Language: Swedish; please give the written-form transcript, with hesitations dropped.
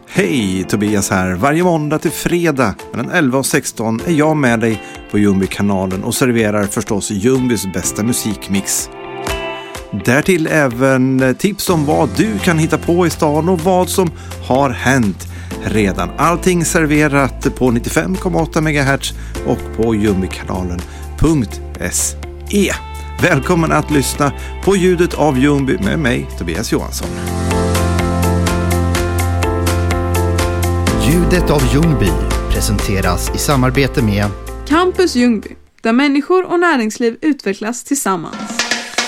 Hej, Tobias här. Varje måndag till fredag mellan 11 och 16 är jag med dig på Ljungby-kanalen och serverar förstås Ljungbys bästa musikmix. Därtill även tips om vad du kan hitta på i stan och vad som har hänt redan. Allting serverat på 95,8 MHz och på ljungbykanalen.se. Välkommen att lyssna på ljudet av Ljungby med mig, Tobias Johansson. Ljudet av Ljungby presenteras i samarbete med Campus Ljungby, där människor och näringsliv utvecklas tillsammans.